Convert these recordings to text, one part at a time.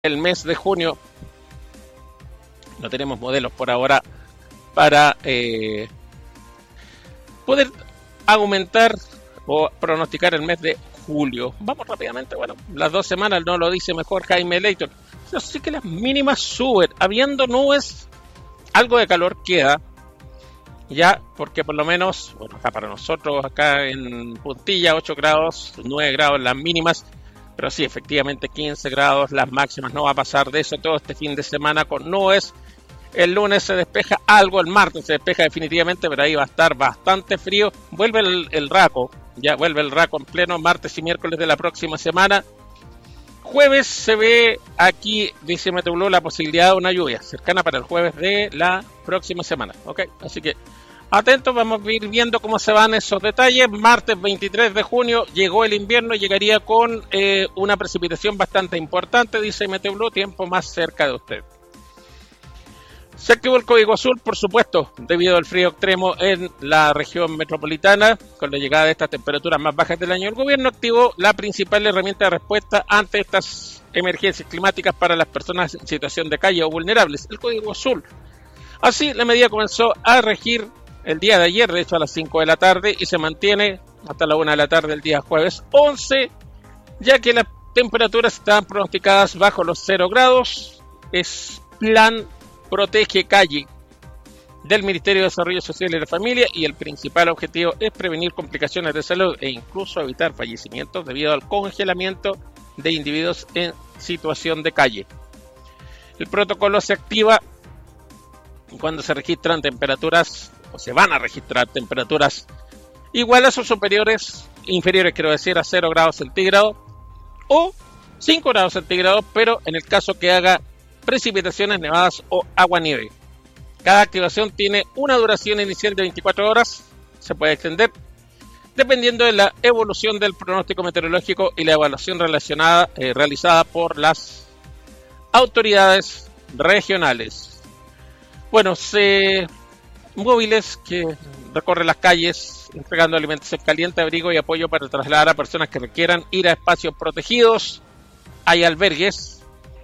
el mes de junio. No tenemos modelos por ahora para poder aumentar o pronosticar el mes de julio. Vamos rápidamente, bueno, las 2 semanas no lo dice mejor Jaime Leighton. Pero sí que las mínimas suben, habiendo nubes, algo de calor queda, ya, porque por lo menos, bueno, acá para nosotros, acá en Puntilla, 8 grados, 9 grados las mínimas, pero sí, efectivamente 15 grados las máximas, no va a pasar de eso todo este fin de semana con nubes. El lunes se despeja algo, el martes se despeja definitivamente, pero ahí va a estar bastante frío. Vuelve el raco, ya vuelve el raco en pleno martes y miércoles de la próxima semana. Jueves se ve aquí, dice Meteorología, la posibilidad de una lluvia cercana para el jueves de la próxima semana. Ok, así que atentos, vamos a ir viendo cómo se van esos detalles. Martes 23 de junio llegó el invierno, llegaría con una precipitación bastante importante, dice Meteorología, tiempo más cerca de usted. Se activó el código azul, por supuesto, debido al frío extremo en la región metropolitana. Con la llegada de estas temperaturas más bajas del año, el gobierno activó la principal herramienta de respuesta ante estas emergencias climáticas para las personas en situación de calle o vulnerables, el código azul. Así, la medida comenzó a regir el día de ayer, de hecho a las 5 de la tarde, y se mantiene hasta la 1 de la tarde del día jueves 11, ya que las temperaturas están pronosticadas bajo los 0 grados. Es plan Protege Calle del Ministerio de Desarrollo Social y la Familia, y el principal objetivo es prevenir complicaciones de salud e incluso evitar fallecimientos debido al congelamiento de individuos en situación de calle. El protocolo se activa cuando se registran temperaturas, o se van a registrar temperaturas iguales o inferiores quiero decir, a 0 grados centígrados o 5 grados centígrados, pero en el caso que haga precipitaciones, nevadas o agua-nieve. Cada activación tiene una duración inicial de 24 horas, se puede extender dependiendo de la evolución del pronóstico meteorológico y la evaluación realizada por las autoridades regionales. Bueno, móviles que recorren las calles entregando alimentación caliente, abrigo y apoyo para trasladar a personas que requieran ir a espacios protegidos. Hay albergues,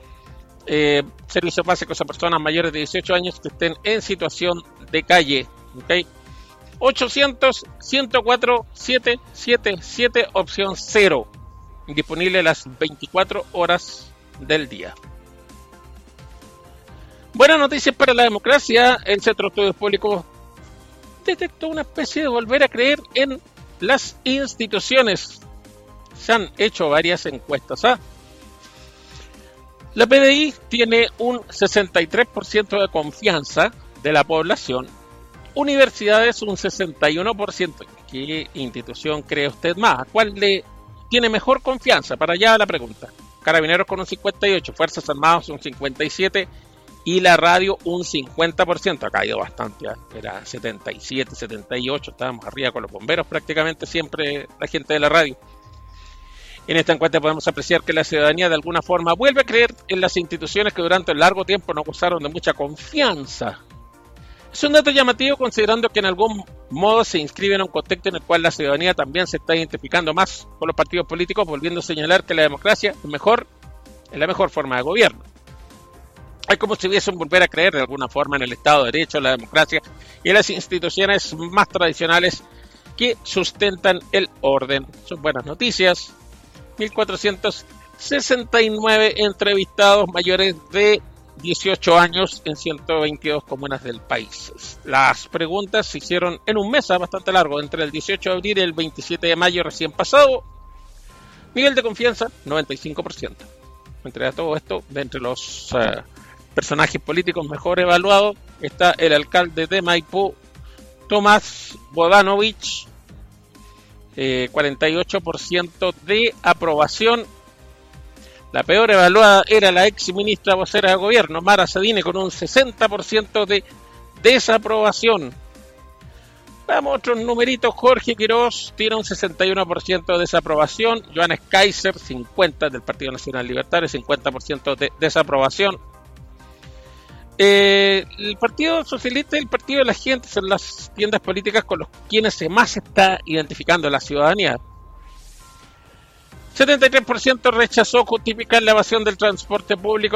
servicios básicos a personas mayores de 18 años que estén en situación de calle. ¿Okay? 800-104-777, opción 0. Disponible las 24 horas del día. Buenas noticias para la democracia. El Centro de Estudios Públicos detectó una especie de volver a creer en las instituciones. Se han hecho varias encuestas. La PDI tiene un 63% de confianza de la población. Universidades un 61%. ¿Qué institución cree usted más? ¿A cuál le tiene mejor confianza? Para allá la pregunta. Carabineros con un 58%, Fuerzas Armadas un 57% y la radio un 50%. Ha caído bastante, era 77, 78, estábamos arriba con los bomberos prácticamente siempre la gente de la radio. En esta encuesta podemos apreciar que la ciudadanía de alguna forma vuelve a creer en las instituciones que durante un largo tiempo no gozaron de mucha confianza. Es un dato llamativo considerando que en algún modo se inscribe en un contexto en el cual la ciudadanía también se está identificando más con los partidos políticos, volviendo a señalar que la democracia es la mejor forma de gobierno. Es como si hubiesen volver a creer de alguna forma en el Estado de Derecho, la democracia y en las instituciones más tradicionales que sustentan el orden. Son buenas noticias. 1.469 entrevistados mayores de 18 años en 122 comunas del país. Las preguntas se hicieron en un mes bastante largo, entre el 18 de abril y el 27 de mayo recién pasado. Nivel de confianza, 95%. Entre todo esto, de entre los personajes políticos mejor evaluados, está el alcalde de Maipú, Tomás Bodanovich, 48% de aprobación. La peor evaluada era la ex ministra vocera de gobierno, Mara Sadine, con un 60% de desaprobación. Vamos, otros numeritos. Jorge Quirós tiene un 61% de desaprobación. Johannes Kaiser, 50% del Partido Nacional Libertario, 50% de desaprobación. El Partido Socialista y el Partido de la Gente son las tiendas políticas con los quienes se más está identificando la ciudadanía. 73% rechazó justificar la evasión del transporte público.